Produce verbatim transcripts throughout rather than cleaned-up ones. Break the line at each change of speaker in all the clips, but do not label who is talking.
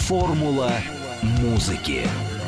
Формула музыки.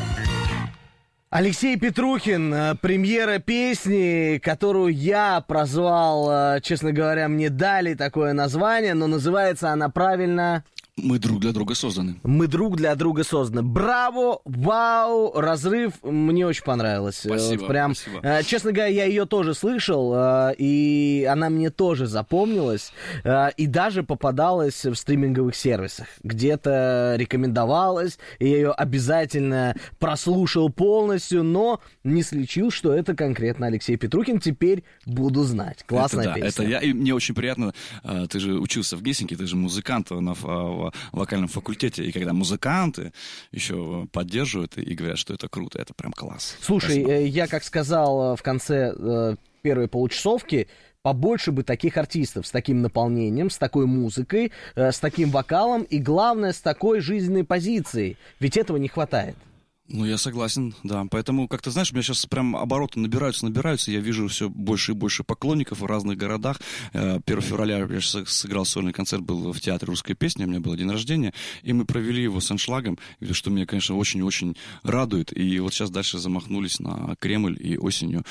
Алексей Петрухин, премьера песни, которую я прозвал, честно говоря, мне дали такое название, но называется она правильно...
Мы друг для друга созданы.
Мы друг для друга созданы. Браво, вау, разрыв, мне очень понравилось.
Спасибо,
вот прям,
спасибо.
Честно говоря, я ее тоже слышал, и она мне тоже запомнилась, и даже попадалась в стриминговых сервисах. Где-то рекомендовалась, и я ее обязательно прослушал полностью, но не сличил, что это конкретно Алексей Петрухин. Теперь буду знать. Классная
это, да,
песня.
Это я, и мне очень приятно. Ты же учился в Гессенке, ты же музыкант на в вокальном факультете, и когда музыканты еще поддерживают и говорят, что это круто, это прям класс.
Слушай,
Спасибо.
Я, как сказал в конце э, первой получасовки, побольше бы таких артистов с таким наполнением, с такой музыкой, э, с таким вокалом и, главное, с такой жизненной позицией. Ведь этого не хватает.
Ну, я согласен, да. Поэтому, как ты знаешь, у меня сейчас прям обороты набираются, набираются. Я вижу все больше и больше поклонников в разных городах. первого февраля я сыграл сольный концерт, был в Театре русской песни, у меня был день рождения, и мы провели его с аншлагом, что меня, конечно, очень-очень радует. И вот сейчас дальше замахнулись на Кремль, и осенью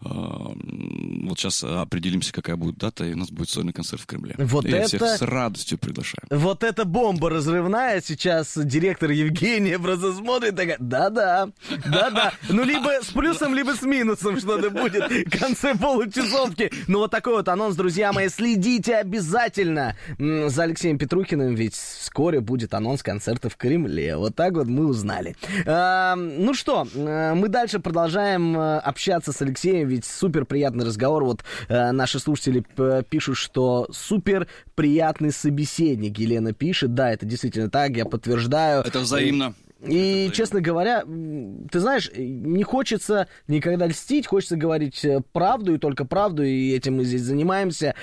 вот сейчас определимся, какая будет дата, и у нас будет сольный концерт в Кремле.
Вот
и
это...
Я всех с радостью приглашаю.
Вот эта бомба разрывная. Сейчас директор Евгения просто смотрит, такая, да, Да-да, да-да. Ну, либо с плюсом, либо с минусом что-то будет в конце получасовки. Ну, вот такой вот анонс, друзья мои. Следите обязательно за Алексеем Петрухиным, ведь вскоре будет анонс концерта в Кремле. Вот так вот мы узнали. А, ну что, мы дальше продолжаем общаться с Алексеем, ведь супер приятный разговор. Вот а, наши слушатели пишут, что супер приятный собеседник. Елена пишет, да, это действительно так, я подтверждаю.
Это взаимно.
И, честно говоря, ты знаешь, не хочется никогда льстить, хочется говорить правду и только правду, и этим мы здесь занимаемся.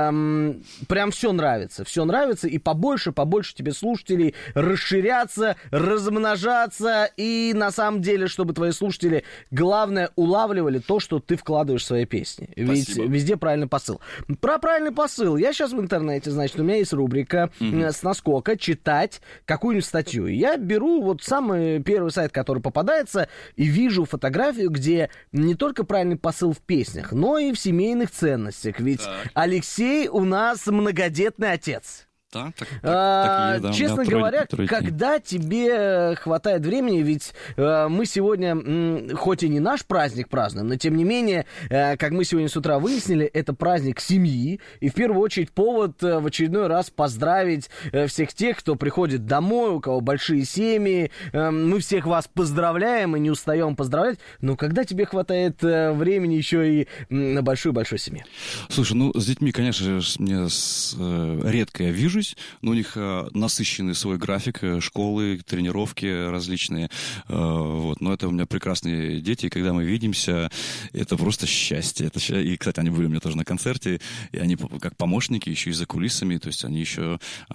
Эм, прям все нравится, все нравится, и побольше, побольше тебе слушателей расширяться, размножаться, и на самом деле, чтобы твои слушатели, главное, улавливали то, что ты вкладываешь в свои песни. Ведь
Спасибо.
Везде правильный посыл. Про правильный посыл. Я сейчас в интернете, значит, у меня есть рубрика mm-hmm. с наскока читать какую-нибудь статью. Я беру вот самый первый сайт, который попадается, и вижу фотографию, где не только правильный посыл в песнях, но и в семейных ценностях. Ведь так. Алексей у нас многодетный отец.
Да, так, так,
а,
так и, да,
честно
да,
говоря,
тройки, тройки.
Когда тебе хватает времени, ведь э, мы сегодня, м, хоть и не наш праздник празднуем, но тем не менее, э, как мы сегодня с утра выяснили, это праздник семьи, и в первую очередь повод э, в очередной раз поздравить э, всех тех, кто приходит домой, у кого большие семьи, э, мы всех вас поздравляем и не устаем поздравлять, но когда тебе хватает э, времени еще и м, на большую-большую семью?
Слушай, ну с детьми, конечно же, мне с, э, редко я вижу, но у них э, насыщенный свой график, э, школы, тренировки различные. Э, вот. Но это у меня прекрасные дети, и когда мы видимся, это просто счастье. Это счастье. И, кстати, они были у меня тоже на концерте, и они как помощники, еще и за кулисами, то есть они еще э,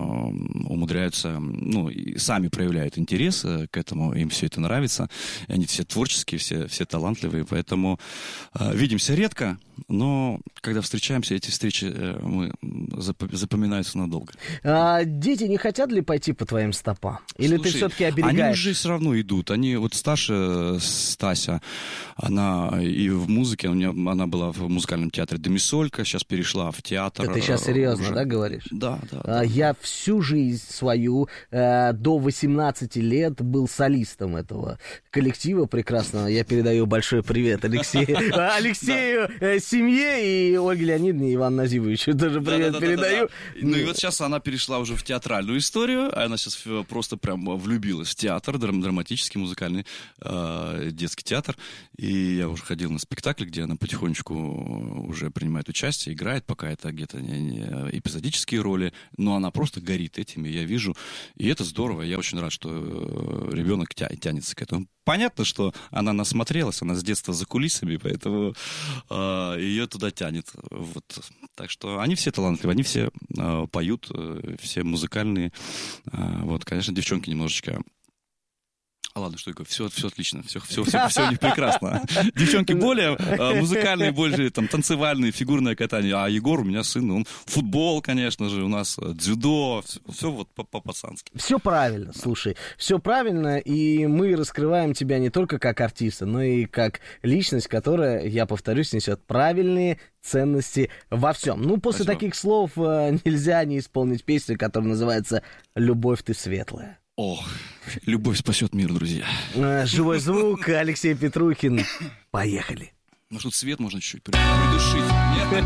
умудряются, ну, и сами проявляют интерес к этому, им все это нравится. И они все творческие, все, все талантливые, поэтому э, видимся редко, но когда встречаемся, эти встречи э, мы зап- запоминаются на долго.
А дети не хотят ли пойти по твоим стопам? Или Слушай, ты все-таки оберегаешь?
Они уже все равно идут. Они, вот старшая Стася, она и в музыке, у нее, она была в музыкальном театре Домисолька, сейчас перешла в театр.
Да ты сейчас серьезно,
уже.
Да, говоришь?
Да, да.
А,
да
я
да.
всю жизнь свою э, до восемнадцати лет был солистом этого коллектива прекрасного. Я передаю большой привет Алексею, Алексею, семье и Ольге Леонидовне и Ивану Назимовичу тоже привет передаю.
Ну и вот сейчас она перешла уже в театральную историю, она сейчас просто прям влюбилась в театр, драм- драматический, музыкальный, э, детский театр, и я уже ходил на спектакли, где она потихонечку уже принимает участие, играет, пока это где-то не, не эпизодические роли, но она просто горит этими, я вижу, и это здорово, я очень рад, что ребенок тя- тянется к этому. Понятно, что она насмотрелась, она с детства за кулисами, поэтому э, ее туда тянет. Вот. Так что они все талантливые, они все э, поют, э, все музыкальные. Э, вот, конечно, девчонки немножечко А ладно, что я говорю, все, все отлично, все, все, все, все у них прекрасно. Девчонки более э, музыкальные, больше там танцевальные, фигурное катание. А Егор, у меня сын, он футбол, конечно же, у нас дзюдо, все, все вот по-пацански.
Все правильно, слушай, все правильно, и мы раскрываем тебя не только как артиста, но и как личность, которая, я повторюсь, несет правильные ценности во всем. Ну, после
Спасибо.
таких слов э, нельзя не исполнить песню, которая называется «Любовь ты светлая».
Ох, любовь спасет мир, друзья.
Э, живой звук, Алексей Петрухин. Поехали.
Ну, тут свет можно чуть-чуть придушить. Нет?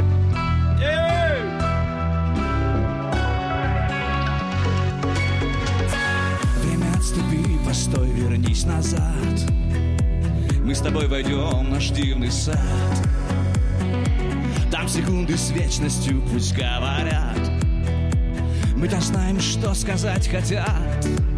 Время отступи, постой, вернись назад. Мы с тобой войдем в наш дивный сад. Там секунды с вечностью пусть говорят. Мы-то знаем, что сказать хотят.